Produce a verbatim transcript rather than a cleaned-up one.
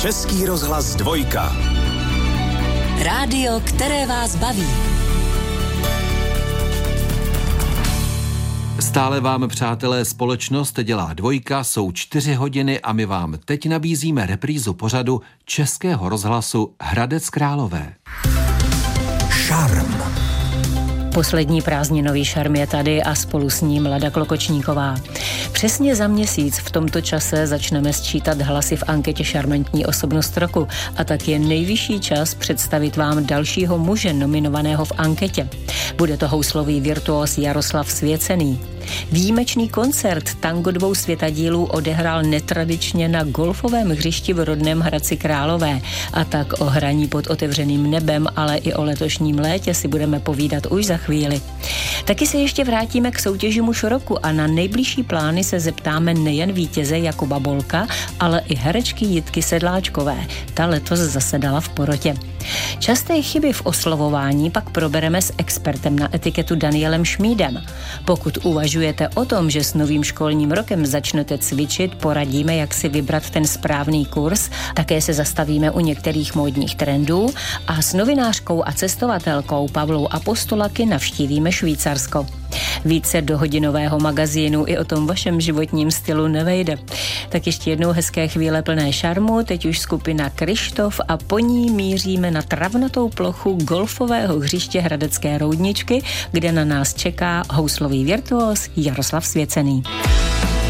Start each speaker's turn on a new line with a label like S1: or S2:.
S1: Český rozhlas dvojka.
S2: Rádio, které vás baví.
S3: Stále vám, přátelé, společnost dělá dvojka, jsou čtyři hodiny a my vám teď nabízíme reprízu pořadu Českého rozhlasu Hradec Králové.
S1: Šarm.
S4: Poslední prázdninový šarm je tady a spolu s ním Lada Klokočníková. Přesně za měsíc v tomto čase začneme sčítat hlasy v anketě Šarmantní osobnost roku a tak je nejvyšší čas představit vám dalšího muže nominovaného v anketě. Bude to houslový virtuos Jaroslav Svěcený. Výjimečný koncert tango dvou světadílů odehrál netradičně na golfovém hřišti v rodném Hradci Králové a tak o hraní pod otevřeným nebem, ale i o letošním létě si budeme povídat už za chvíli. Taky se ještě vrátíme k soutěži Muž roku a na nejbližší plány se zeptáme nejen vítěze Jakuba Bolka, ale i herečky Jitky Sedláčkové. Ta letos zasedala v porotě. Časté chyby v oslovování pak probereme s expertem na etiketu Danielem Šmídem. Pokud uvažujete o tom, že s novým školním rokem začnete cvičit, poradíme, jak si vybrat ten správný kurz, také se zastavíme u některých módních trendů a s novinářkou a cestovatelkou Pavlou Apostolaky navštívíme Švýcarsko. Více do hodinového magazínu i o tom vašem životním stylu nevejde. Tak ještě jednou hezké chvíle plné šarmu, teď už skupina Kryštof a po ní míříme na travnatou plochu golfového hřiště Hradecké Roudničky, kde na nás čeká houslový virtuos Jaroslav Svěcený.